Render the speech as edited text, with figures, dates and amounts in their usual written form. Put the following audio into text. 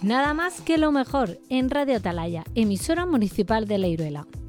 Nada más que lo mejor en Radio Atalaya, emisora municipal de La Iruela.